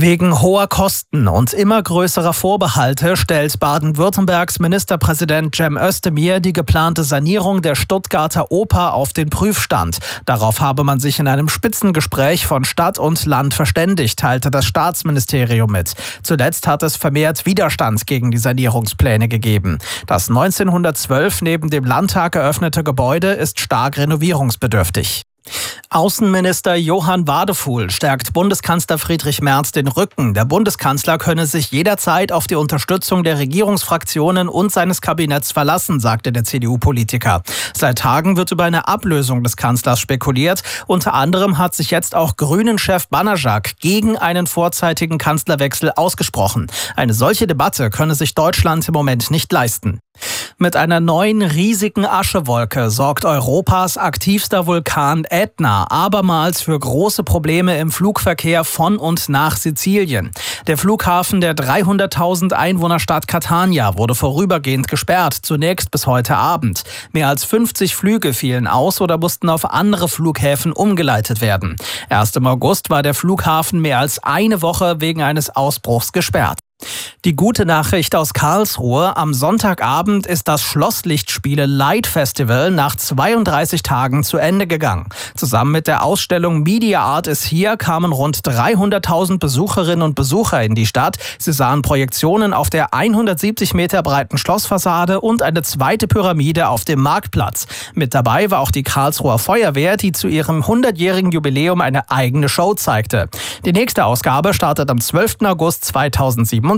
Wegen hoher Kosten und immer größerer Vorbehalte stellt Baden-Württembergs Ministerpräsident Cem Özdemir die geplante Sanierung der Stuttgarter Oper auf den Prüfstand. Darauf habe man sich in einem Spitzengespräch von Stadt und Land verständigt, teilte das Staatsministerium mit. Zuletzt hat es vermehrt Widerstand gegen die Sanierungspläne gegeben. Das 1912 neben dem Landtag eröffnete Gebäude ist stark renovierungsbedürftig. Außenminister Johann Wadefuhl stärkt Bundeskanzler Friedrich Merz den Rücken. Der Bundeskanzler könne sich jederzeit auf die Unterstützung der Regierungsfraktionen und seines Kabinetts verlassen, sagte der CDU-Politiker. Seit Tagen wird über eine Ablösung des Kanzlers spekuliert. Unter anderem hat sich jetzt auch Grünen-Chef Banaszak gegen einen vorzeitigen Kanzlerwechsel ausgesprochen. Eine solche Debatte könne sich Deutschland im Moment nicht leisten. Mit einer neuen riesigen Aschewolke sorgt Europas aktivster Vulkan Ätna abermals für große Probleme im Flugverkehr von und nach Sizilien. Der Flughafen der 300.000 Einwohnerstadt Catania wurde vorübergehend gesperrt, zunächst bis heute Abend. Mehr als 50 Flüge fielen aus oder mussten auf andere Flughäfen umgeleitet werden. Erst im August war der Flughafen mehr als eine Woche wegen eines Ausbruchs gesperrt. Die gute Nachricht aus Karlsruhe: Am Sonntagabend ist das Schlosslichtspiele Light Festival nach 32 Tagen zu Ende gegangen. Zusammen mit der Ausstellung Media Art is Here kamen rund 300.000 Besucherinnen und Besucher in die Stadt. Sie sahen Projektionen auf der 170 Meter breiten Schlossfassade und eine zweite Pyramide auf dem Marktplatz. Mit dabei war auch die Karlsruher Feuerwehr, die zu ihrem 100-jährigen Jubiläum eine eigene Show zeigte. Die nächste Ausgabe startet am 12. August 2027.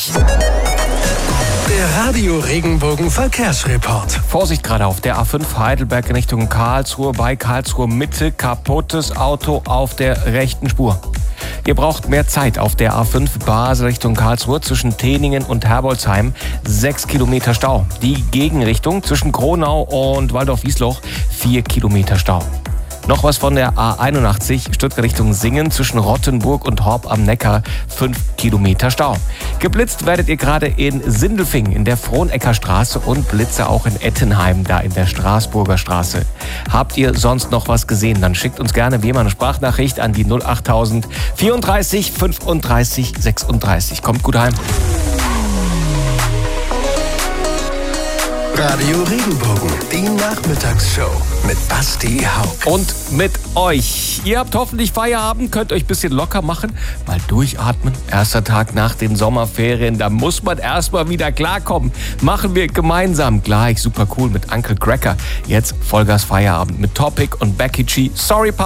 Der Radio Regenbogen Verkehrsreport. Vorsicht gerade auf der A5 Heidelberg in Richtung Karlsruhe. Bei Karlsruhe Mitte kaputtes Auto auf der rechten Spur. Ihr braucht mehr Zeit auf der A5 Basel Richtung Karlsruhe zwischen Teningen und Herbolzheim. 6 Kilometer Stau. Die Gegenrichtung zwischen Kronau und Waldorf-Wiesloch 4 Kilometer Stau. Noch was von der A81 Stuttgart Richtung Singen zwischen Rottenburg und Horb am Neckar 5 Kilometer Stau. Geblitzt werdet ihr gerade in Sindelfingen in der Frohnecker Straße und Blitze auch in Ettenheim, da in der Straßburger Straße. Habt ihr sonst noch was gesehen? Dann schickt uns gerne wie immer eine Sprachnachricht an die 08000 34 35 36. Kommt gut heim. Radio Regenbogen, die Nachmittagsshow mit Basti Hauck. Und mit euch. Ihr habt hoffentlich Feierabend, könnt euch ein bisschen locker machen, mal durchatmen. Erster Tag nach den Sommerferien, da muss man erstmal wieder klarkommen. Machen wir gemeinsam gleich. Super cool mit Uncle Cracker. Jetzt Vollgas Feierabend mit Topic und Becky G. Sorry,